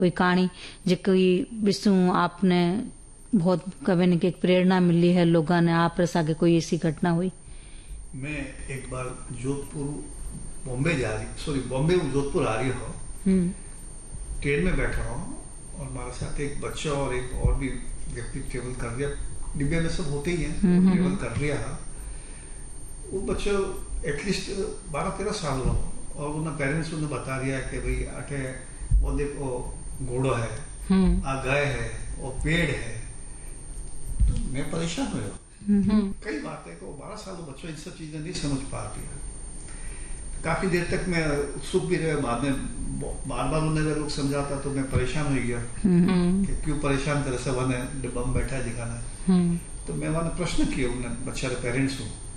कोई कहानी जो कोई विष्णु आपने बहुत कभी न एक प्रेरणा मिली है लोगों ने आप रसा के कोई ऐसी घटना हुई? मैं एक बार बॉम्बे जोधपुर आ रही हूँ, ट्रेन में बैठा हूँ और हमारे साथ एक बच्चा और एक और भी व्यक्ति ट्रेवल कर रहा, डिब्बे में सब होते ही हैं, ट्रेवल कर रहा है। वो बच्चा एटलीस्ट 12-13 साल हो और उन्हें पेरेंट्स उन्हें बता दिया कि भाई आटे वो देखो घोड़ा है, आ गाय है, वो पेड़ है। तो मैं परेशान हुआ। कई बात है कि वो 12 साल बच्चों इन सब चीजें नहीं समझ पा रही है। काफी देर तक मैं उत्सुक भी रहा, बाद में बार बार उन्हें लोग समझाता तो मैं परेशान हो गया कि क्यों परेशान करे, सब डिब्बा में बैठा है दिखाना। तो मैं वहां प्रश्न किया उन्हें बच्चा पेरेंट्स को